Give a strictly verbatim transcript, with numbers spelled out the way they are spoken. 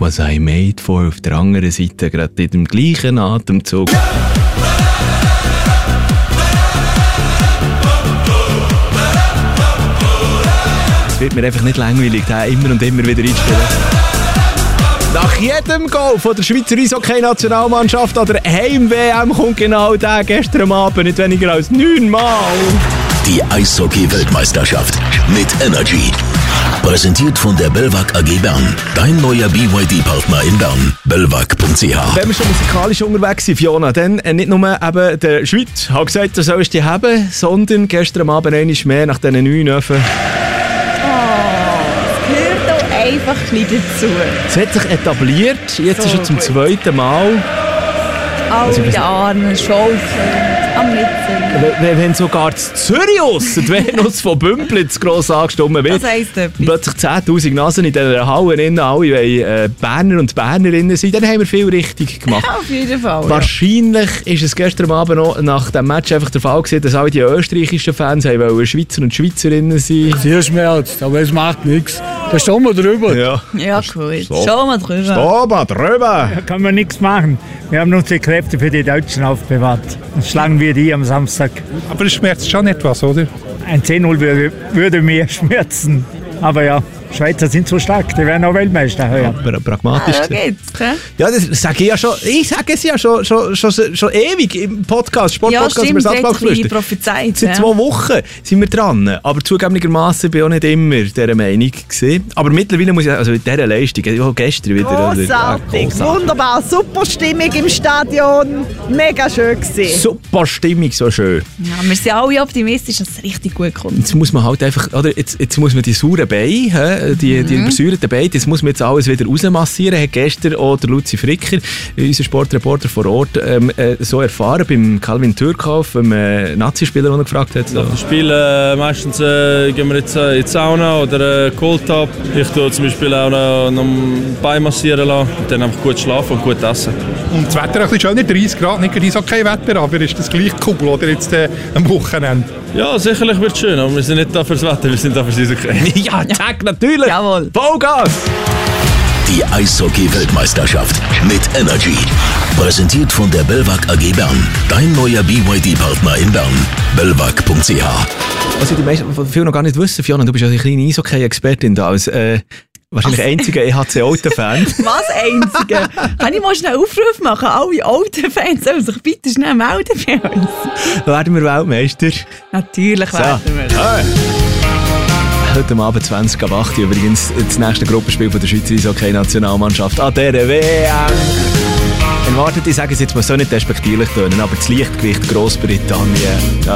was I made for auf der anderen Seite, gerade in dem gleichen Atemzug. Es wird mir einfach nicht langweilig, den immer und immer wieder einspielen. Nach jedem Goal von der Schweizer Eishockey-Nationalmannschaft an der Heim-W M kommt genau der gestern Abend nicht weniger als neunmal. Die Eishockey-Weltmeisterschaft mit Energy. Präsentiert von der Belvac A G Bern. Dein neuer B Y D-Partner in Bern. belvac punkt c h. Wenn wir schon musikalisch unterwegs sind, Fiona, dann äh, nicht nur eben der Schweiz hat gesagt, du sollst die haben, sondern gestern Abend einmal mehr nach diesen neun Öfen. Einfach ein bisschen dazu. Es hat sich etabliert, jetzt so ist er zum gut. zweiten Mal. Alle in den Armen, schaukeln, am Mitteln. Wenn, wenn sogar in Zürich aus die Venus von Bümplitz gross angestimmt wird, das heisst etwas. Plötzlich zehntausend Nasen in dieser Halle innen, alle wollen äh, Berner und Bernerinnen sein, dann haben wir viel richtig gemacht. Ja, auf jeden Fall. Wahrscheinlich ja. ist es gestern Abend noch nach dem Match einfach der Fall gewesen, dass alle die österreichischen Fans wollen Schweizer und Schweizerinnen sein. Sehr schmerzt, aber es macht nichts. Da stehen wir drüber. Ja, ja gut. So. Schauen wir drüber. Stehen wir drüber. Da kann man nichts machen. Wir haben unsere Kräfte für die Deutschen aufbewahrt. Dann schlagen wir die am Samstag. Aber es schmerzt schon etwas, oder? Ein zehn null würde, würde mehr schmerzen. Aber ja, Schweizer sind so stark, die werden auch Weltmeister heuer. Ja, pragmatisch. Ah, ja, geht's, he? Ja, das sage ich ja schon. Ich sage es ja schon, schon, schon, schon ewig im Podcast, Sportpodcast. Ja, stimmt, jetzt prophezeit. Seit ja. zwei Wochen sind wir dran. Aber zugegebenermaßen bin ich auch nicht immer dieser Meinung gewesen. Aber mittlerweile muss ich, also mit dieser Leistung, ja, gestern wieder. Grossartig, ja, grossartig, wunderbar, super Stimmung im Stadion, mega schön gewesen. Super Stimmung, so schön. Ja, wir sind alle optimistisch, dass es richtig gut kommt. Jetzt muss man halt einfach, oder jetzt, jetzt muss man die sauren Beine, die, die mhm. übersäuerten Beine, das muss man jetzt alles wieder rausmassieren. Hat gestern auch der Luzi Fricker, unser Sportreporter vor Ort, ähm, äh, so erfahren beim Calvin Türkhoff, dem äh, Nazi-Spieler, den er gefragt hat. So. Nach dem Spiel äh, meistens äh, gehen wir jetzt äh, in die Sauna oder äh, Cold Tub. Ich tue zum Beispiel auch noch, noch ein Bein massieren lassen und dann einfach gut schlafen und gut essen. Und das Wetter ein bisschen schöner, dreißig Grad, nicht gerade Eishockey-Wetter, aber ist das gleich cool, oder jetzt äh, am Wochenende? Ja, sicherlich wird es schön, aber wir sind nicht da fürs Wetter, wir sind da fürs Eishockey. Ja, Tag natürlich! Jawohl! Vollgas! Die Eishockey-Weltmeisterschaft mit Energy. Präsentiert von der Belvac A G Bern. Dein neuer B Y D-Partner in Bern. belvac punkt c h. Was die meisten von vielen noch gar nicht wissen, Fiona, du bist ja eine kleine Eishockey-Expertin da, als äh, wahrscheinlich einziger E H C-Alten-Fan. Was einziger? Kann ich mal schnell einen Aufruf machen? Alle Alten-Fans sollen sich bitte schnell melden für uns. Werden wir Weltmeister? Natürlich so. werden wir. Hey. Heute Abend zwanzig ab acht übrigens das nächste Gruppenspiel von der Schweizer Eishockey-Nationalmannschaft an dieser W M. Erwartet, ich sage es jetzt mal so nicht despektierlich tönen, aber das Leichtgewicht Grossbritannien.